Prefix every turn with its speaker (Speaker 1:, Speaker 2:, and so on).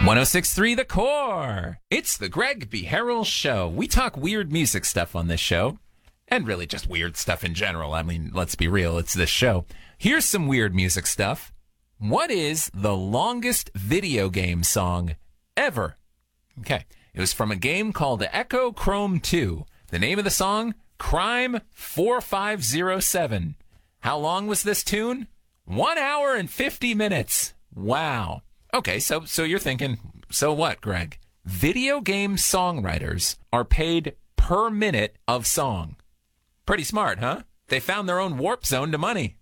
Speaker 1: 106.3 The Core. It's the Greg B. Harrell Show. We talk weird music stuff on this show, and really just weird stuff in general. I mean, let's be real, it's this show. Here's some weird music stuff. What is the longest video game song ever? Okay, it was from a game called Echo Chrome 2. The name of the song, Crime 4507. How long was this tune? 1 hour and 50 minutes. Wow. Okay, so you're thinking, so what, Greg? Video game songwriters are paid per minute of song. Pretty smart, huh? They found their own warp zone to money.